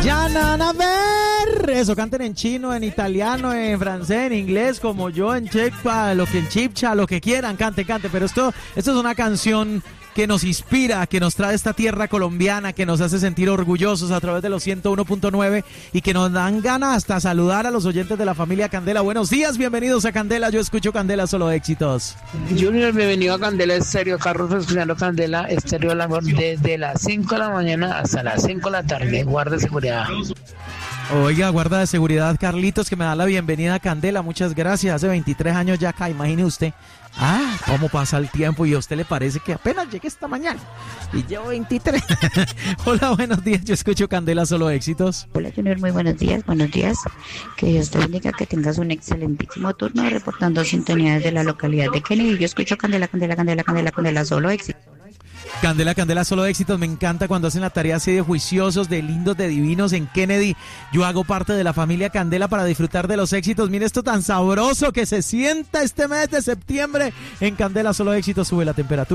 Ya nada a ver. Eso, canten en chino, en italiano, en francés, en inglés, como yo, en chepa, lo que en chipcha, lo que quieran, cante. Pero esto es una canción que nos inspira, que nos trae esta tierra colombiana, que nos hace sentir orgullosos a través de los 101.9 y que nos dan ganas hasta saludar a los oyentes de la familia Candela. Buenos días, bienvenidos a Candela. Yo escucho Candela, solo éxitos. Junior, bienvenido a Candela Estéreo. Carlos escuchando Candela Estéreo del Amor desde las 5 de la mañana hasta las 5 de la tarde. Guarda seguridad. Oiga, guarda de seguridad Carlitos, que me da la bienvenida a Candela, muchas gracias. Hace 23 años ya acá, imagine usted. Cómo pasa el tiempo y a usted le parece que apenas llegué esta mañana y llevo 23. Hola, buenos días, yo escucho Candela, solo éxitos. Hola Junior, muy buenos días. Que Dios te bendiga, que tengas un excelentísimo turno reportando sintonía desde la localidad de Kennedy. Yo escucho Candela, solo éxitos. Candela, solo éxitos. Me encanta cuando hacen la tarea así de juiciosos, de lindos, de divinos en Kennedy. Yo hago parte de la familia Candela para disfrutar de los éxitos. Mire esto tan sabroso que se sienta este mes de septiembre en Candela, solo éxitos. Sube la temperatura.